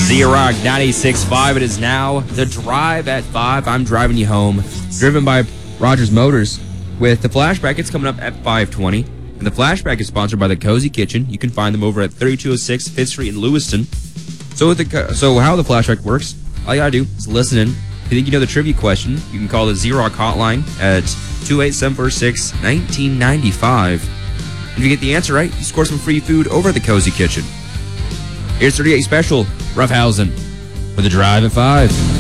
Z-Rock 96.5. It is now the Drive at 5. I'm driving you home, driven by Rogers Motors. With the flashback, it's coming up at 5:20. And the flashback is sponsored by the Cozy Kitchen. You can find them over at 3206 5th Street in Lewiston. So how the flashback works, all you gotta do is listen in. If you think you know the trivia question, you can call the Z-Rock hotline at 28746-1995. If you get the answer right, you score some free food over at the Cozy Kitchen. Here's 38 Special, Roughhausen, with the Drive at 5.